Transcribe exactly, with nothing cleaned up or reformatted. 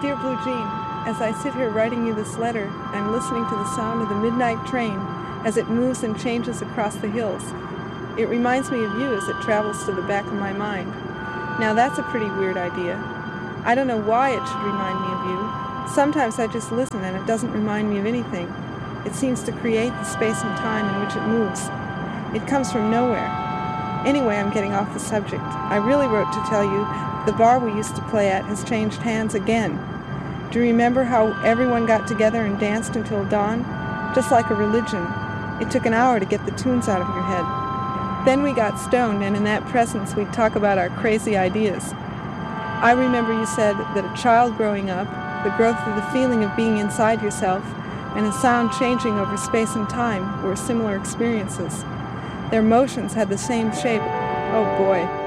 Dear Blue Jean, as I sit here writing you this letter, I'm listening to the sound of the midnight train as it moves and changes across the hills. It reminds me of you as it travels to the back of my mind. Now that's a pretty weird idea. I don't know why it should remind me of you. Sometimes I just listen and it doesn't remind me of anything. It seems to create the space and time in which it moves. It comes from nowhere. Anyway, I'm getting off the subject. I really wrote to tell you the bar we used to play at has changed hands again. Do you remember how everyone got together and danced until dawn? Just like a religion. It took an hour to get the tunes out of your head. Then we got stoned, and in that presence we'd talk about our crazy ideas. I remember you said that a child growing up, the growth of the feeling of being inside yourself, and a sound changing over space and time were similar experiences. Their motions had the same shape. Oh boy.